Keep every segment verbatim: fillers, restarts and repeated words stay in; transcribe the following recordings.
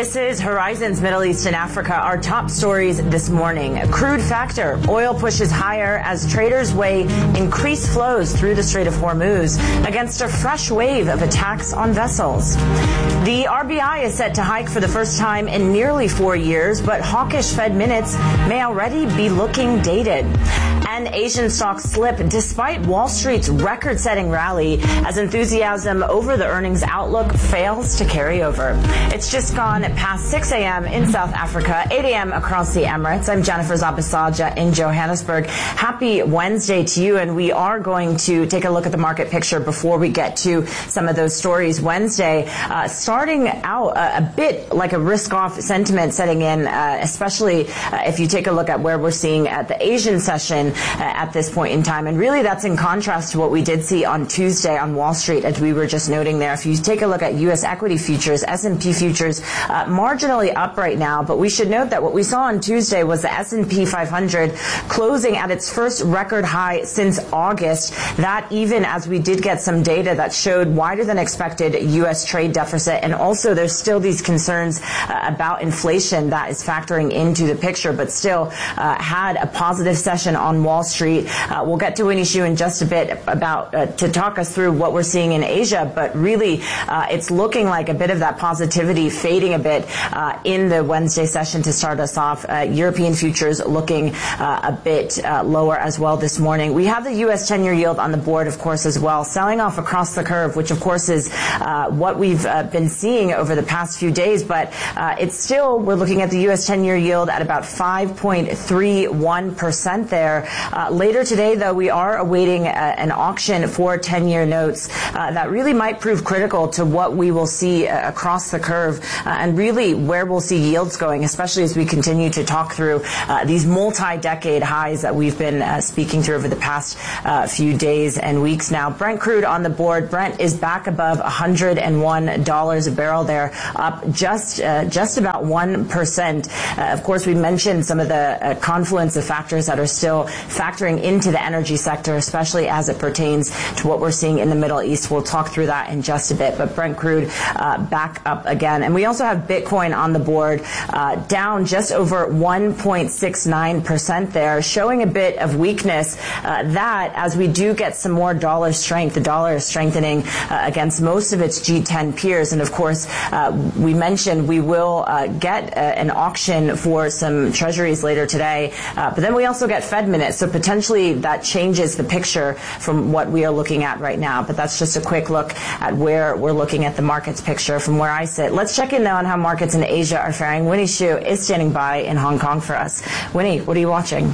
This is Horizons Middle East and Africa. Our top stories this morning. Crude factor. Oil pushes higher as traders weigh increased flows through the Strait of Hormuz against a fresh wave of attacks on vessels. The R B I is set to hike for the first time in nearly four years, but hawkish Fed minutes may already be looking dated. And Asian stocks slip despite Wall Street's record-setting rally as enthusiasm over the earnings outlook fails to carry over. It's just gone past six a.m. in South Africa, eight a.m. across the Emirates. I'm Jennifer Zabasaja in Johannesburg. Happy Wednesday to you, and we are going to take a look at the market picture before we get to some of those stories. Wednesday, uh, starting out a, a bit like a risk-off sentiment setting in, uh, especially uh, if you take a look at where we're seeing at the Asian session uh, at this point in time. And really that's in contrast to what we did see on Tuesday on Wall Street, as we were just noting there. If you take a look at U S equity futures, S and P futures, uh, marginally up right now, but we should note that what we saw on Tuesday was the S and P five hundred closing at its first record high since August. That even as we did get some data that showed wider than expected U S trade deficit, and also there's still these concerns uh, about inflation that is factoring into the picture, but still uh, had a positive session on Wall Street. Uh, we'll get to Winnie Xu in just a bit about uh, to talk us through what we're seeing in Asia, but really uh, it's looking like a bit of that positivity fading a bit uh, in the Wednesday session to start us off. Uh, European futures looking uh, a bit uh, lower as well this morning. We have the U S ten-year yield on the board, of course, as well, selling off across the curve, which of course is uh, what we've uh, been seeing over the past few days, but uh, it's still, we're looking at the U S ten-year yield at about five point three one percent there. Uh, later today, though, we are awaiting uh, an auction for ten-year notes uh, that really might prove critical to what we will see uh, across the curve uh, and really where we'll see yields going, especially as we continue to talk through uh, these multi-decade highs that we've been uh, speaking through over the past uh, few days and weeks now. Brent crude on the board. Brent is back above one hundred one dollars a barrel there, up just uh, just about one percent. Uh, of course, we mentioned some of the uh, confluence of factors that are still factoring into the energy sector, especially as it pertains to what we're seeing in the Middle East. We'll talk through that in just a bit, but Brent crude uh, back up again. And we also have Bitcoin on the board, uh, down just over one point six nine percent there, showing a bit of weakness. Uh, that as we do get some more dollar strength, the dollar is strengthening uh, against most of its G ten peers. And of course, uh, we mentioned we will uh, get uh, an auction for some treasuries later today, uh, but then we also get Fed minutes, so potentially that changes the picture from what we are looking at right now. But that's just a quick look at where we're looking at the markets picture from where I sit. Let's check in now on how markets in Asia are faring. Winnie Xu is standing by in Hong Kong for us. Winnie, what are you watching?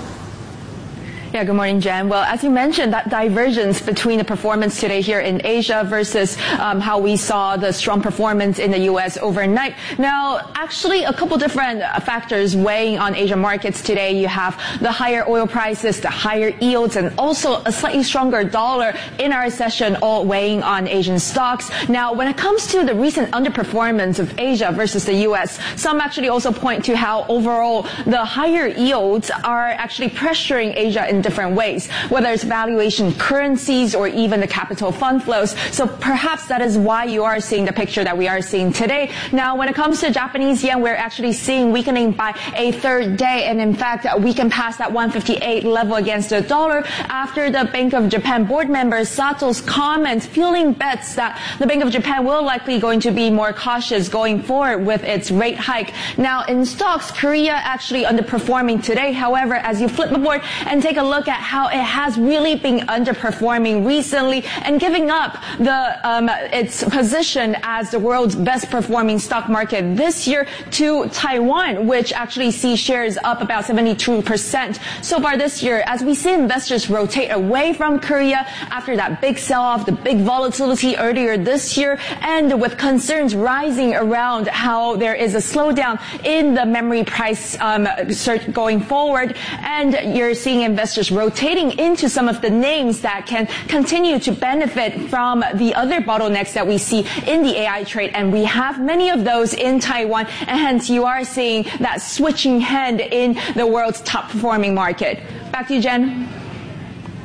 Yeah, good morning, Jen. Well, as you mentioned, that divergence between the performance today here in Asia versus um, how we saw the strong performance in the U S overnight. Now, actually, a couple different factors weighing on Asian markets today. You have the higher oil prices, the higher yields, and also a slightly stronger dollar in our session, all weighing on Asian stocks. Now, when it comes to the recent underperformance of Asia versus the U S, some actually also point to how overall the higher yields are actually pressuring Asia in different ways, whether it's valuation currencies or even the capital fund flows. So perhaps that is why you are seeing the picture that we are seeing today. Now, when it comes to Japanese yen, we're actually seeing weakening by a third day, and in fact, we can pass that one fifty-eight level against the dollar after the Bank of Japan board member Sato's comments, fueling bets that the Bank of Japan will likely going to be more cautious going forward with its rate hike. Now, in stocks, Korea actually underperforming today. However, as you flip the board and take a look look at how it has really been underperforming recently and giving up the um, its position as the world's best performing stock market this year to Taiwan, which actually sees shares up about seventy-two percent so far this year, as we see investors rotate away from Korea after that big sell-off, the big volatility earlier this year, and with concerns rising around how there is a slowdown in the memory price um, search going forward, and you're seeing investors rotating into some of the names that can continue to benefit from the other bottlenecks that we see in the A I trade, and we have many of those in Taiwan, and hence you are seeing that switching hand in the world's top performing market. Back to you, Jen.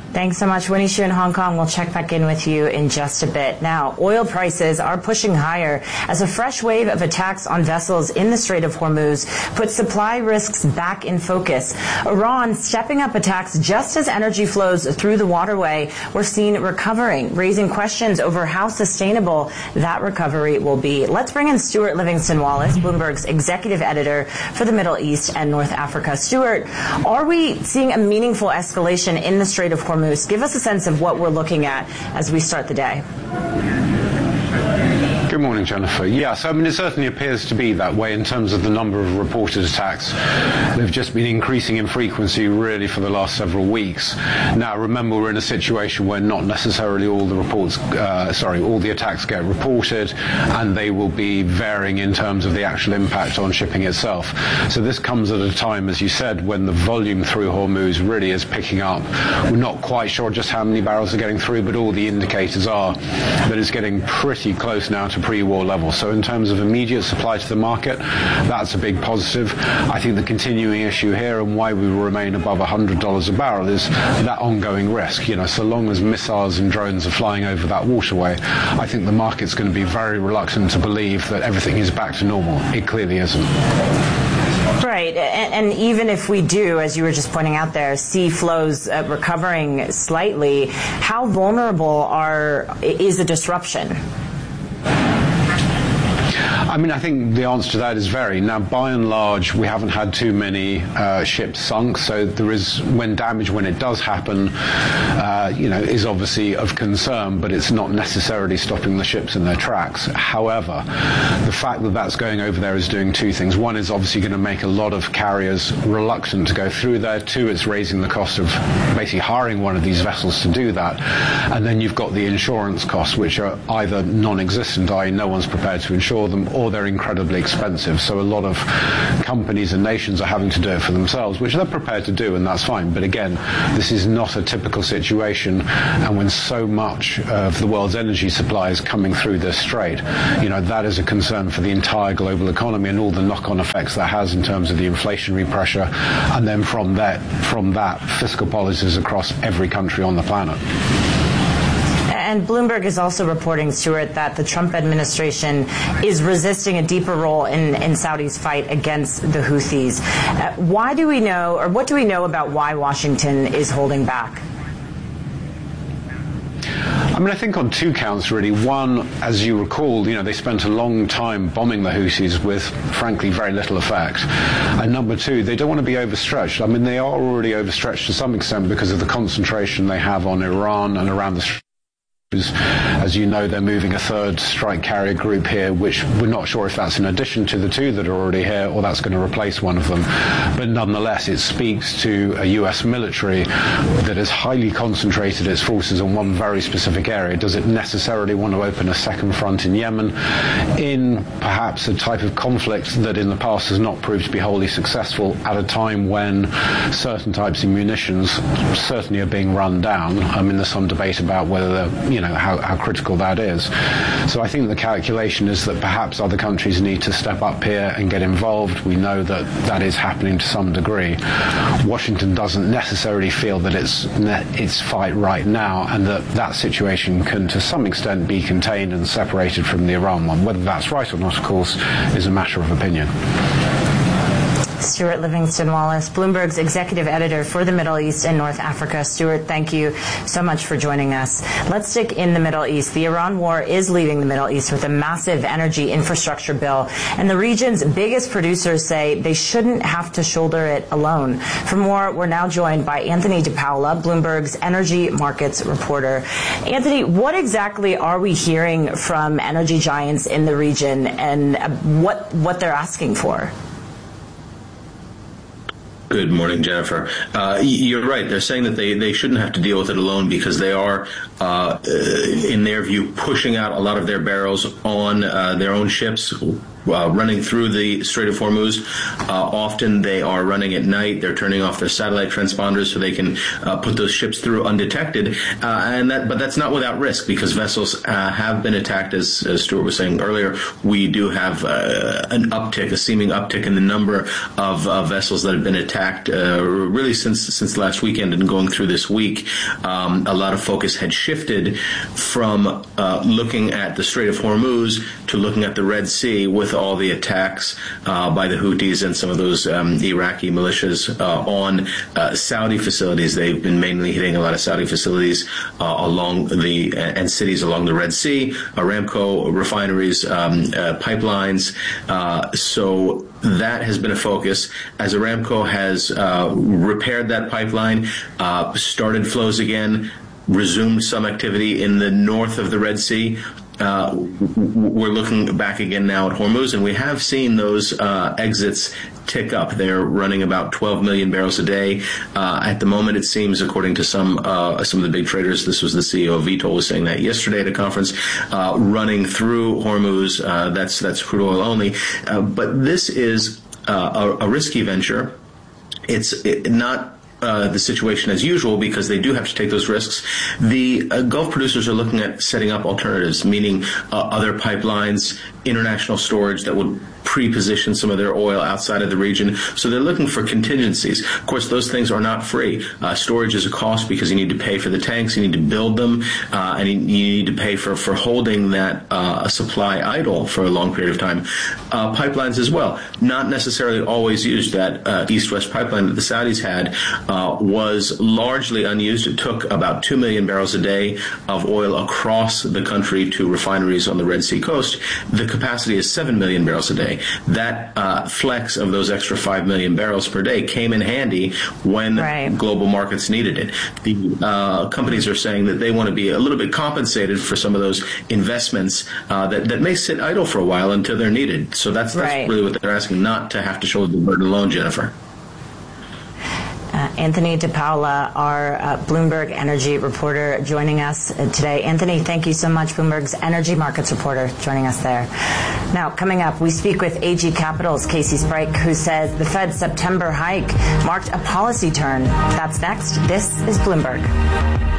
Thanks so much, Winnie Xu in Hong Kong. We'll check back in with you in just a bit. Now, oil prices are pushing higher as a fresh wave of attacks on vessels in the Strait of Hormuz puts supply risks back in focus. Iran stepping up attacks just as energy flows through the waterway were seen recovering, raising questions over how sustainable that recovery will be. Let's bring in Stuart Livingston-Wallace, Bloomberg's executive editor for the Middle East and North Africa. Stuart, are we seeing a meaningful escalation in the Strait of Hormuz? Give us a sense of what we're looking at as we start the day. Good morning, Jennifer. Yes, I mean, it certainly appears to be that way in terms of the number of reported attacks. They've just been increasing in frequency really for the last several weeks. Now, remember, we're in a situation where not necessarily all the reports, uh, sorry, all the attacks get reported, and they will be varying in terms of the actual impact on shipping itself. So this comes at a time, as you said, when the volume through Hormuz really is picking up. We're not quite sure just how many barrels are getting through, but all the indicators are that it's getting pretty close now to pre-war levels. So in terms of immediate supply to the market, that's a big positive. I think the continuing issue here and why we will remain above one hundred dollars a barrel is that ongoing risk. You know, so long as missiles and drones are flying over that waterway, I think the market's going to be very reluctant to believe that everything is back to normal. It clearly isn't. Right, and, and even if we do, as you were just pointing out there, see flows uh, recovering slightly, how vulnerable are is the disruption? I mean, I think the answer to that is very. Now, by and large, we haven't had too many uh, ships sunk, so there is, when damage, when it does happen, uh, you know, is obviously of concern, but it's not necessarily stopping the ships in their tracks. However, the fact that that's going over there is doing two things. One is obviously going to make a lot of carriers reluctant to go through there. Two, it's raising the cost of basically hiring one of these vessels to do that. And then you've got the insurance costs, which are either non-existent, that is no one's prepared to insure them, or they're incredibly expensive. So a lot of companies and nations are having to do it for themselves, which they're prepared to do, and that's fine. But again, this is not a typical situation, and when so much of the world's energy supply is coming through this strait, you know, that is a concern for the entire global economy and all the knock-on effects that has in terms of the inflationary pressure, and then from that, from that, fiscal policies across every country on the planet. And Bloomberg is also reporting, Stuart, that the Trump administration is resisting a deeper role in, in Saudi's fight against the Houthis. Uh, why do we know, or what do we know about why Washington is holding back? I mean, I think on two counts, really. One, as you recall, you know, they spent a long time bombing the Houthis with, frankly, very little effect. And number two, they don't want to be overstretched. I mean, they are already overstretched to some extent because of the concentration they have on Iran and around the As you know, they're moving a third strike carrier group here, which we're not sure if that's in addition to the two that are already here or that's going to replace one of them. But nonetheless, it speaks to a U S military that has highly concentrated its forces on one very specific area. Does it necessarily want to open a second front in Yemen in perhaps a type of conflict that in the past has not proved to be wholly successful at a time when certain types of munitions certainly are being run down? I mean, there's some debate about whether they're, you know, how, how critical that is. So I think the calculation is that perhaps other countries need to step up here and get involved. We know that that is happening to some degree. Washington doesn't necessarily feel that it's its fight right now, and that that situation can to some extent be contained and separated from the Iran one. Whether that's right or not, of course, is a matter of opinion. Stuart Livingston-Wallace, Bloomberg's executive editor for the Middle East and North Africa. Stuart, thank you so much for joining us. Let's stick in the Middle East. The Iran war is leaving the Middle East with a massive energy infrastructure bill, and the region's biggest producers say they shouldn't have to shoulder it alone. For more, we're now joined by Anthony DePaola, Bloomberg's energy markets reporter. Anthony, what exactly are we hearing from energy giants in the region, and what what they're asking for? Good morning, Jennifer. Uh, you're right. They're saying that they, they shouldn't have to deal with it alone because they are, uh, in their view, pushing out a lot of their barrels on uh, their own ships uh, running through the Strait of Hormuz. Uh, often they are running at night. They're turning off their satellite transponders so they can uh, put those ships through undetected. Uh, and that, but that's not without risk, because vessels uh, have been attacked, as, as Stuart was saying earlier. We do have uh, an uptick, a seeming uptick in the number of uh, vessels that have been attacked, uh, really since since last weekend and going through this week. Um, a lot of focus had shifted from uh, looking at the Strait of Hormuz to looking at the Red Sea, with all the attacks uh, by the Houthis and some of those um, Iraqi militias uh, on uh, Saudi facilities. They've been mainly hitting a lot of Saudi facilities uh, along the uh, and cities along the Red Sea, Aramco refineries, um, uh, pipelines. Uh, so that has been a focus. As Aramco has uh, repaired that pipeline, uh, started flows again, resumed some activity in the north of the Red Sea. Uh, we're looking back again now at Hormuz, and we have seen those uh, exits tick up. They're running about twelve million barrels a day. Uh, at the moment, it seems, according to some uh, some of the big traders, this was the C E O of Vitol was saying that yesterday at a conference, uh, running through Hormuz, uh, that's, that's crude oil only. Uh, but this is uh, a, a risky venture. It's it, not Uh, the situation as usual, because they do have to take those risks. The uh, Gulf producers are looking at setting up alternatives, meaning uh, other pipelines, international storage that would pre-position some of their oil outside of the region. So they're looking for contingencies. Of course, those things are not free. Uh, storage is a cost, because you need to pay for the tanks, you need to build them, uh, and you, you need to pay for, for holding that uh, supply idle for a long period of time. Uh, pipelines as well, not necessarily always used. That uh, East-West pipeline that the Saudis had uh, was largely unused. It took about two million barrels a day of oil across the country to refineries on the Red Sea coast. The capacity is seven million barrels a day. That uh, flex of those extra five million barrels per day came in handy when right. global markets needed it. The uh, companies are saying that they want to be a little bit compensated for some of those investments uh, that, that may sit idle for a while until they're needed. So that's, that's right. really what they're asking, not to have to shoulder the burden alone, Jennifer. Uh, Anthony DePaola, our uh, Bloomberg energy reporter, joining us uh, today. Anthony, thank you so much. Bloomberg's energy markets reporter joining us there. Now, coming up, we speak with A G Capital's Casey Sprike, who says the Fed's September hike marked a policy turn. That's next. This is Bloomberg.